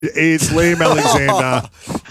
It's Liam Alexander.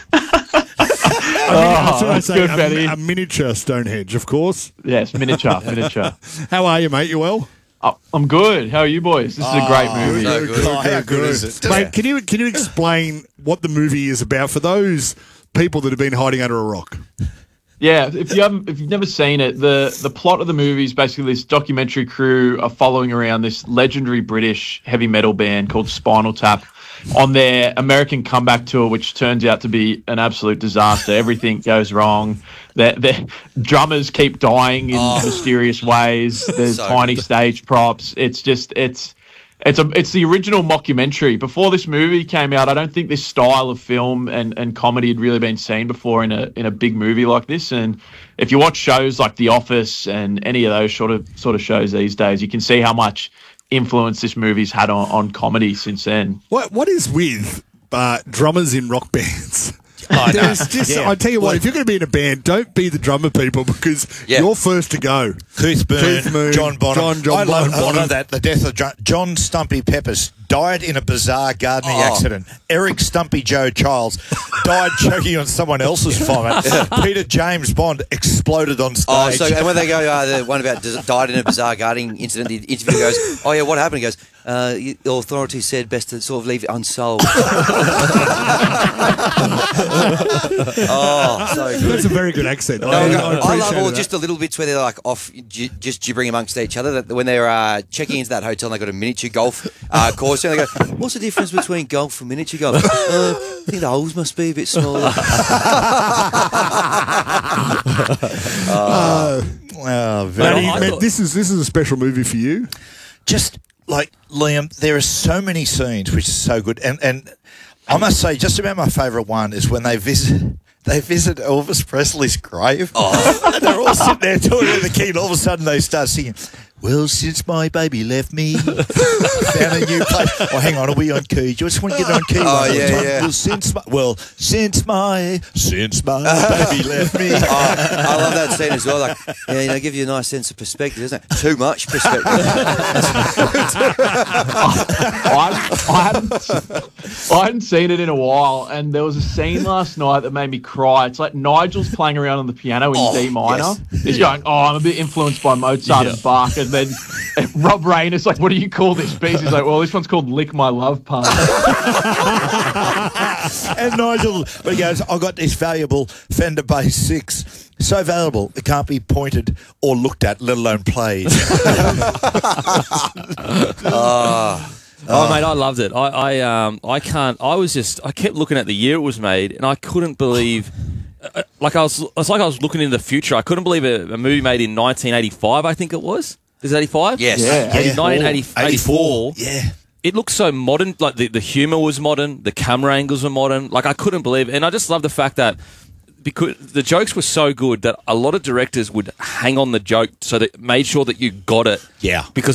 Good, Betty. A miniature Stonehenge, of course. Yes, miniature. How are you, mate? You well? I'm good. How are you boys? This is a great movie. So good. How good is it? Mate, can you explain what the movie is about for those people that have been hiding under a rock? Yeah, if you've never seen it, the plot of the movie is basically this documentary crew are following around this legendary British heavy metal band called Spinal Tap on their American comeback tour, which turns out to be an absolute disaster. Everything goes wrong. Their drummers keep dying in mysterious ways. There's tiny stage props. It's the original mockumentary. Before this movie came out, I don't think this style of film and comedy had really been seen before in a big movie like this. And if you watch shows like The Office and any of those sort of shows these days, you can see how much influence this movie's had on comedy since then. What is with drummers in rock bands? I know. I tell you what, if you're going to be in a band, don't be the drummer people because you're first to go. Keith Moon, John Bonham. John I love that. The death of John Stumpy Peppers died in a bizarre gardening accident. Eric Stumpy Joe Childs died choking on someone else's vomit. Peter James Bond exploded on stage. And when they go, the one about died in a bizarre gardening incident, the interviewer goes, "Oh yeah, what happened?" He goes, "The authorities said best to sort of leave it unsolved." So good. That's a very good accent. I love all just the little bits where they're like off, just gibbering amongst each other. That when they're checking into that hotel, and they've got a miniature golf course, and they go, "What's the difference between golf and miniature golf?" I think the holes must be a bit smaller. This is a special movie for you. Just like Liam, there are so many scenes which is so good, and I must say, just about my favourite one is when they visit Elvis Presley's grave. And they're all sitting there talking to the king, and all of a sudden they start singing, "Well, since my baby left me, found a new place." Oh, hang on, are we on key? Do you just want to get on key? Yeah. Well, since my baby left me. I love that scene as well. Like, give you a nice sense of perspective, doesn't it? Too much perspective. I hadn't seen it in a while, and there was a scene last night that made me cry. It's like Nigel's playing around on the piano in D minor. Yes. He's going, I'm a bit influenced by Mozart and Bach. And then Rob Rainer's like, "What do you call this piece?" He's like, "Well, this one's called Lick My Love Part." And Nigel goes, "I got this valuable Fender Bass 6. So valuable, it can't be pointed or looked at, let alone played." Oh, mate, I loved it. I kept looking at the year it was made, and I couldn't believe. It's like I was looking into the future. I couldn't believe a movie made in 1985. I think it was. Is it 85? Yes. Yeah. 1984. Yeah. It looked so modern. Like the humor was modern. The camera angles were modern. Like I couldn't believe it. And I just love the fact that because the jokes were so good that a lot of directors would hang on the joke so that made sure that you got it. Yeah. Because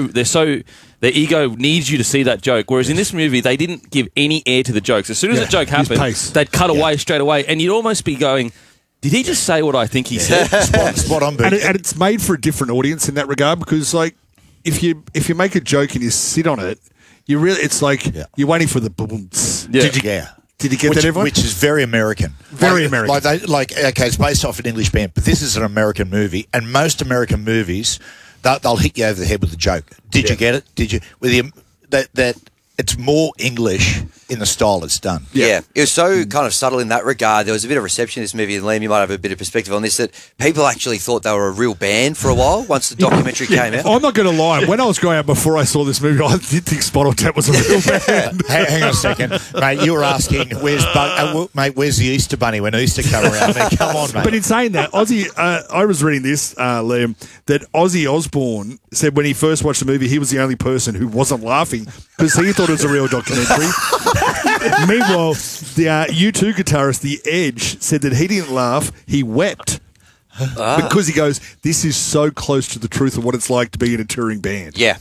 their ego needs you to see that joke. Whereas in this movie, they didn't give any air to the jokes. As soon as the joke happened, they'd cut away straight away. And you'd almost be going, did he just say what I think he said? Spot on, Bert. And it's made for a different audience in that regard because, like, if you make a joke and you sit on it, it's like you're waiting for the boom. Yeah. Did you get that, everyone? Which is very American. Very American. Okay, it's based off an English band, but this is an American movie, and most American movies, they'll hit you over the head with a joke. Did you get it? Did you? That it's more English in the style it's done. Yeah. It was so kind of subtle in that regard. There was a bit of reception in this movie, and Liam, you might have a bit of perspective on this, that people actually thought they were a real band for a while once the documentary came out. I'm not going to lie. When I was growing up before I saw this movie, I did think Spinal Tap was a real band. Hang on a second. Mate, you were asking, where's the Easter Bunny when Easter come around? I mean, come on, mate. But in saying that, I was reading this, Liam, that Ozzy Osbourne said when he first watched the movie, he was the only person who wasn't laughing because he thought it was a real documentary. Meanwhile, the U2 guitarist, The Edge, said that he didn't laugh, he wept. Because he goes, this is so close to the truth of what it's like to be in a touring band. Yeah.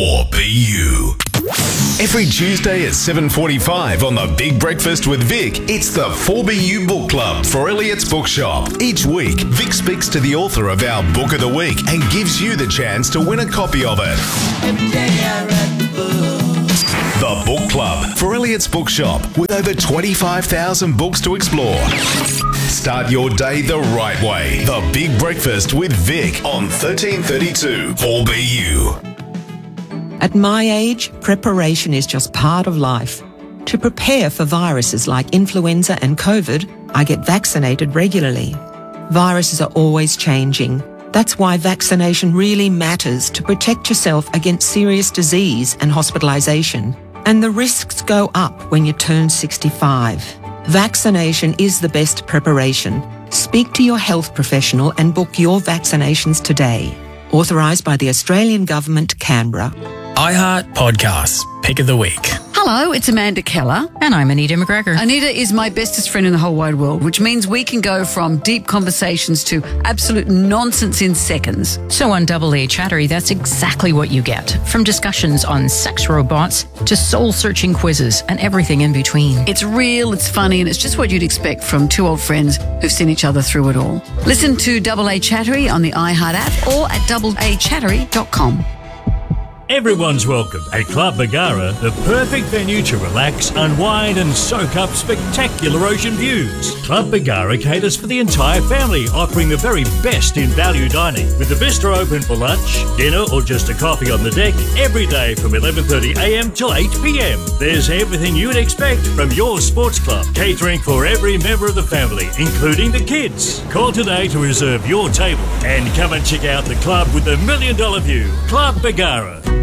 4BU. Every Tuesday at 7:45 on The Big Breakfast with Vic, it's the 4BU Book Club for Elliot's Bookshop. Each week, Vic speaks to the author of our Book of the Week and gives you the chance to win a copy of it. Every day I read the book. The Book Club for Elliot's Bookshop with over 25,000 books to explore. Start your day the right way. The Big Breakfast with Vic on 1332 4BU. At my age, preparation is just part of life. To prepare for viruses like influenza and COVID, I get vaccinated regularly. Viruses are always changing. That's why vaccination really matters to protect yourself against serious disease and hospitalisation. And the risks go up when you turn 65. Vaccination is the best preparation. Speak to your health professional and book your vaccinations today. Authorised by the Australian Government, Canberra. iHeart Podcasts, Pick of the Week. Hello, it's Amanda Keller. And I'm Anita McGregor. Anita is my bestest friend in the whole wide world, which means we can go from deep conversations to absolute nonsense in seconds. So on Double A Chattery, that's exactly what you get. From discussions on sex robots to soul-searching quizzes and everything in between. It's real, it's funny, and it's just what you'd expect from two old friends who've seen each other through it all. Listen to Double A Chattery on the iHeart app or at doubleachattery.com. Everyone's welcome at Club Bargara, the perfect venue to relax, unwind and soak up spectacular ocean views. Club Bargara caters for the entire family, offering the very best in value dining. With the bistro open for lunch, dinner or just a coffee on the deck every day from 11:30am till 8pm. There's everything you'd expect from your sports club, catering for every member of the family, including the kids. Call today to reserve your table and come and check out the club with the $1 million view, Club Bargara.